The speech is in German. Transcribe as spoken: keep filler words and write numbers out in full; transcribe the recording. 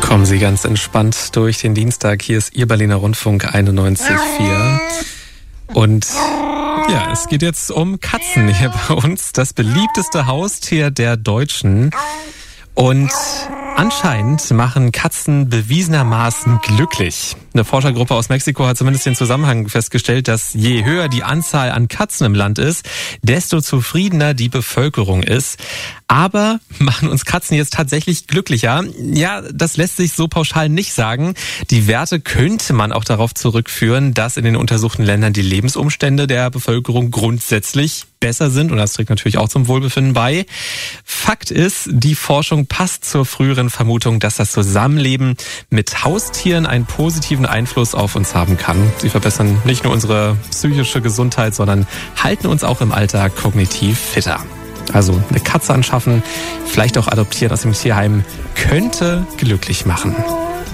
Kommen Sie ganz entspannt durch den Dienstag. Hier ist Ihr Berliner Rundfunk einundneunzig Komma vier. Und ja, es geht jetzt um Katzen hier bei uns. Das beliebteste Haustier der Deutschen. Und anscheinend machen Katzen bewiesenermaßen glücklich. Eine Forschergruppe aus Mexiko hat zumindest den Zusammenhang festgestellt, dass je höher die Anzahl an Katzen im Land ist, desto zufriedener die Bevölkerung ist. Aber machen uns Katzen jetzt tatsächlich glücklicher? Ja, das lässt sich so pauschal nicht sagen. Die Werte könnte man auch darauf zurückführen, dass in den untersuchten Ländern die Lebensumstände der Bevölkerung grundsätzlich besser sind. Und das trägt natürlich auch zum Wohlbefinden bei. Fakt ist, die Forschung passt zur früheren Vermutung, dass das Zusammenleben mit Haustieren einen positiven Einfluss auf uns haben kann. Sie verbessern nicht nur unsere psychische Gesundheit, sondern halten uns auch im Alltag kognitiv fitter. Also eine Katze anschaffen, vielleicht auch adoptieren aus dem Tierheim, könnte glücklich machen.